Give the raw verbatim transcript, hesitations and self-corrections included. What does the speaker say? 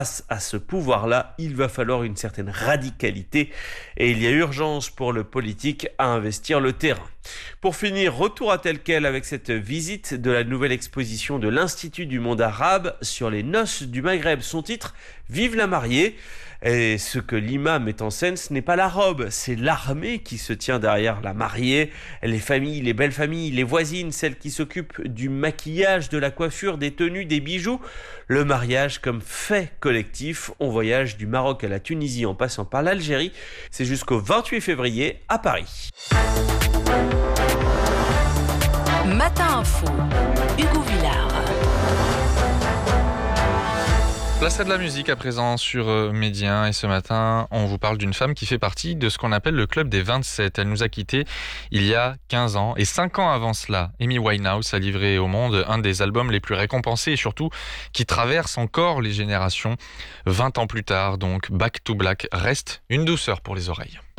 Face à ce pouvoir-là, il va falloir une certaine radicalité et il y a urgence pour le politique à investir le terrain. Pour finir, retour à tel quel avec cette visite de la nouvelle exposition de l'Institut du monde arabe sur les noces du Maghreb. Son titre, Vive la mariée. Et ce que l'imam met en scène, ce n'est pas la robe, c'est l'armée qui se tient derrière la mariée. Les familles, les belles familles, les voisines, celles qui s'occupent du maquillage, de la coiffure, des tenues, des bijoux. Le mariage comme fait collectif. On voyage du Maroc à la Tunisie en passant par l'Algérie. C'est jusqu'au vingt-huit février à Paris. Matin Info, Hugo Villard. Place à de la musique à présent sur euh, Média et ce matin, on vous parle d'une femme qui fait partie de ce qu'on appelle le club des vingt-sept. Elle nous a quittés il y a quinze ans et cinq ans avant cela, Amy Winehouse a livré au monde un des albums les plus récompensés et surtout qui traverse encore les générations. vingt ans plus tard, donc Back to Black reste une douceur pour les oreilles.